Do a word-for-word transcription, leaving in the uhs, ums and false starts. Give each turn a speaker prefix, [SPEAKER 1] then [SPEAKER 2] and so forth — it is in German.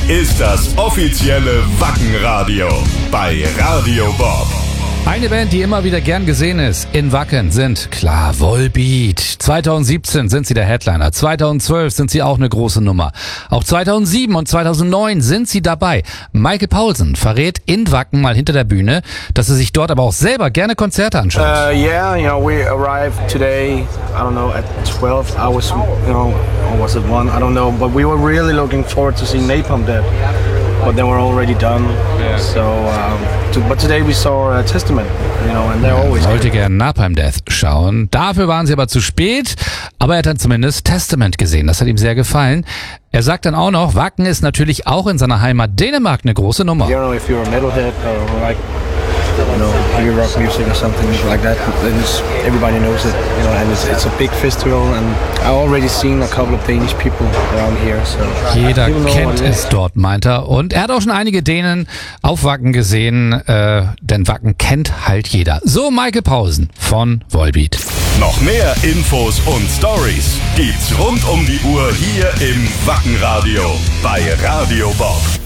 [SPEAKER 1] ist das offizielle Wacken-Radio bei Radio Bob.
[SPEAKER 2] Eine Band, die immer wieder gern gesehen ist in Wacken, sind klar Volbeat. zweitausendsiebzehn sind sie der Headliner, zweitausendzwölf sind sie auch eine große Nummer. Auch zweitausendsieben und zweitausendneun sind sie dabei. Michael Paulsen verrät in Wacken mal hinter der Bühne, dass er sich dort aber auch selber gerne Konzerte anschaut.
[SPEAKER 3] Uh, yeah, you know, we arrived today, I don't know, at twelve. I was, you know, or was it one? I don't know, but we were really looking forward to seeing Napalm Death. But they were already done. Yeah. So, um, to, but today we saw uh, Testament, you know, and they're always.
[SPEAKER 2] Er wollte gerne Napalm Death schauen. Dafür waren sie aber zu spät. Aber er hat dann zumindest Testament gesehen. Das hat ihm sehr gefallen. Er sagt dann auch noch, Wacken ist natürlich auch in seiner Heimat Dänemark eine große Nummer.
[SPEAKER 3] I don't know if you're a metalhead or like, you know, heavy rock music or something like that. Then everybody knows it, you know, and it's, it's a big festival. And I've already seen a couple of Danish people around here. So
[SPEAKER 2] jeder kennt es dort, meint er. Und er hat auch schon einige Dänen auf Wacken gesehen, äh, denn Wacken kennt halt jeder. So Michael Paulsen von Volbeat.
[SPEAKER 1] Noch mehr Infos und Stories gibt's rund um die Uhr hier im Wacken-Radio bei Radio Bob.